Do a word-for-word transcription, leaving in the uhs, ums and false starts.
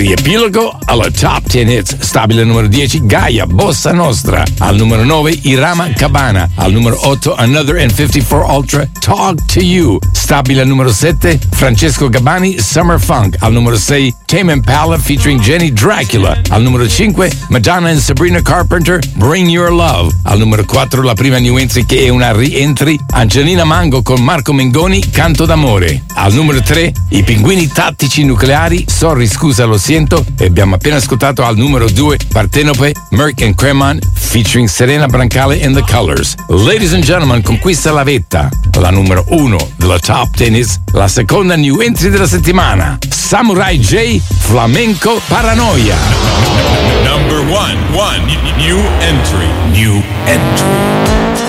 Riepilogo alla top dieci hits. Stabile al numero dieci, Gaia, Bossa Nostra. Al numero nove, Irama Cabana. Al numero otto, Another and fifty-four Ultra, Talk to You. Stabile al numero sette, Francesco Gabbani, Summer Funk. Al numero sei, Tame Impala featuring Jenny Dracula. Al numero cinque, Madonna and Sabrina Carpenter, Bring Your Love. Al numero quattro, la prima new entry che è una re-entry, Angelina Mango con Marco Mengoni, Canto d'amore. Al numero tre, i Pinguini Tattici Nucleari, Sorry scusa lo sento. E abbiamo appena ascoltato al numero due, Partenope, Merck and Cremon featuring Serena Brancale and The Colors. Ladies and gentlemen, conquista la vetta, la numero uno della Top Tennis, la seconda new entry della settimana, Samurai J, Flamenco Paranoia. Number one, one, new entry, new entry.